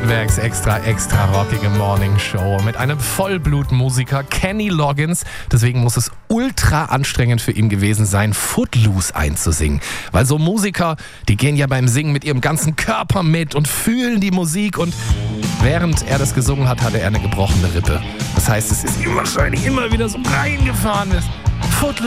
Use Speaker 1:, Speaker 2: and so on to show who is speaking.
Speaker 1: Baden-Württembergs extra rockige Morning Show mit einem Vollblutmusiker, Kenny Loggins. Deswegen muss es ultra anstrengend für ihn gewesen sein, Footloose einzusingen. Weil so Musiker, die gehen ja beim Singen mit ihrem ganzen Körper mit und fühlen die Musik. Und während er das gesungen hat, hatte er eine gebrochene Rippe. Das heißt, es ist ihm wahrscheinlich immer wieder so reingefahren. Footloose.